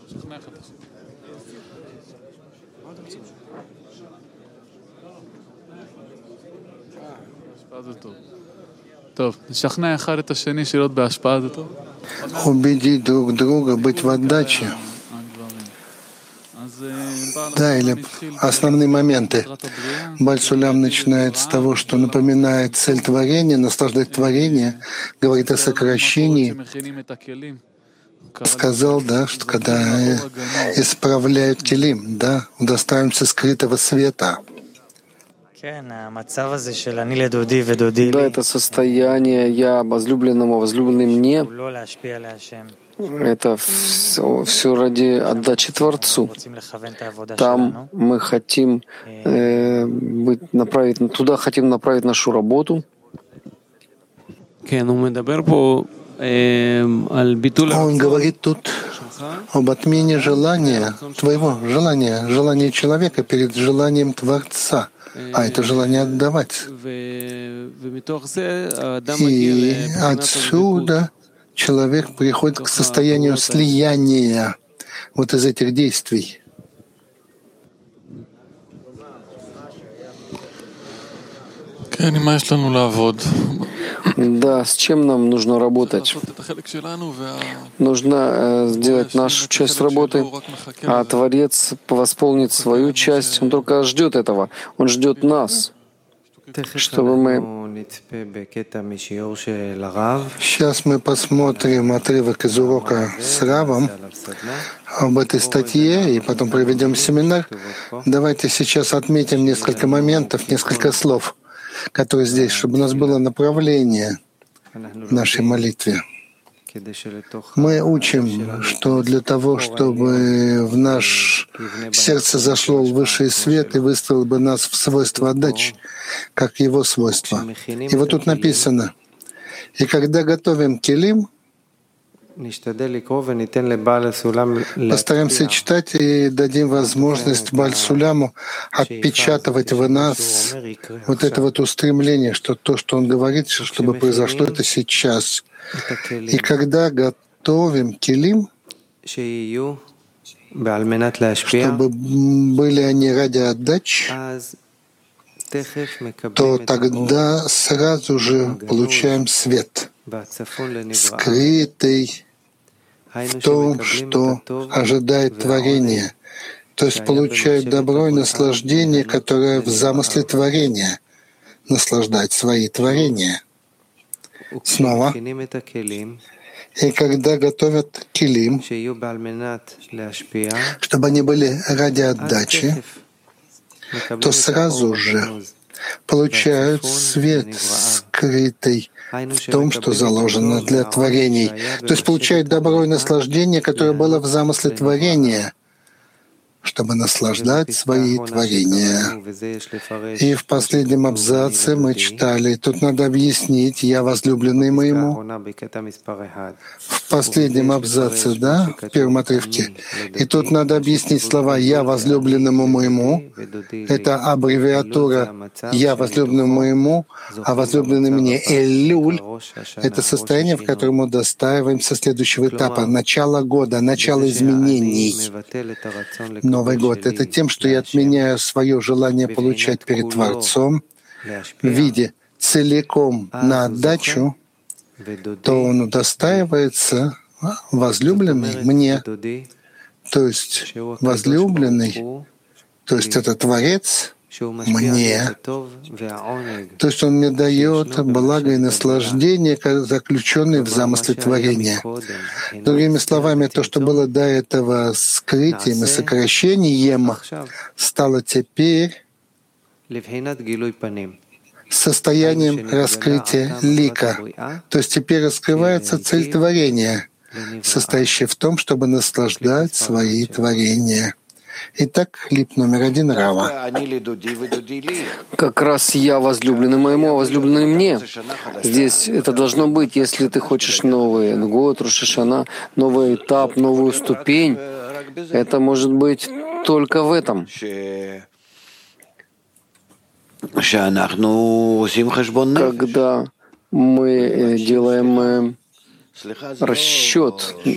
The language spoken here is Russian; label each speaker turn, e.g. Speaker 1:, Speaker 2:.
Speaker 1: Убедить друг друга быть в отдаче. Да, или основные моменты. Баль-Сулям начинает с того, что напоминает цель творения, наслаждать творение, говорит о сокращении. Сказал, да, что когда исправляют килим, да, удостаиваемся скрытого света.
Speaker 2: Да, это состояние «я возлюбленному, возлюбленный мне», это все ради отдачи Творцу. Там мы хотим туда хотим направить нашу работу.
Speaker 1: Он говорит тут об отмене желания, твоего желания, желания человека перед желанием Творца. А это желание отдавать. И отсюда человек приходит к состоянию слияния вот из этих действий.
Speaker 2: Да, с чем нам нужно работать? Нужно сделать нашу часть работы, а Творец восполнит свою часть. Он только ждет этого. Он ждет нас, чтобы мы...
Speaker 1: Сейчас мы посмотрим отрывок из урока с Равом об этой статье, и потом проведем семинар. Давайте сейчас отметим несколько моментов, несколько слов, которые здесь, чтобы у нас было направление в нашей молитве. Мы учим, что для того, чтобы в наше сердце зашло высший свет и выставил бы нас в свойства отдачи, как его свойства. И вот тут написано: «И когда готовим килим, постараемся читать и дадим возможность Баль-Суляму отпечатывать в нас вот это вот устремление, что то, что он говорит, чтобы произошло это сейчас. И когда готовим килим, чтобы были они ради отдачи, то тогда сразу же получаем свет, скрытый в том, что ожидает творение, то есть получают добро и наслаждение, которое в замысле творения, наслаждать свои творения. Снова. И когда готовят килим, чтобы они были ради отдачи, то сразу же получают свет, скрытый в том, что заложено для творений. То есть получают добро и наслаждение, которое было в замысле творения, чтобы наслаждать свои творения. И в последнем абзаце мы читали, тут надо объяснить «Я возлюбленный моему». В последнем абзаце, да, в первом отрывке. И тут надо объяснить слова «Я возлюбленному моему». Это аббревиатура «Я возлюбленному моему», а возлюбленный мне Элюль. Это состояние, в котором мы достаиваемся следующего этапа, начала года, начала изменений. Новый год — это тем, что я отменяю свое желание получать перед Творцом в виде целиком на отдачу, то он удостаивается возлюбленный мне, то есть возлюбленный, то есть это Творец мне, то есть он мне дает благо и наслаждение, заключенные в замысле творения. Другими словами, то, что было до этого скрытием и сокращением, стало теперь состоянием раскрытия лика. То есть теперь раскрывается цель творения, состоящая в том, чтобы наслаждать свои творения. Итак, лип номер 1 Рава.
Speaker 2: Как раз «я возлюбленный моему, а возлюбленный мне». Здесь это должно быть, если ты хочешь Новый год, Рош ха-Шана, новый этап, новую ступень. Это может быть только в этом. Когда мы делаем расчет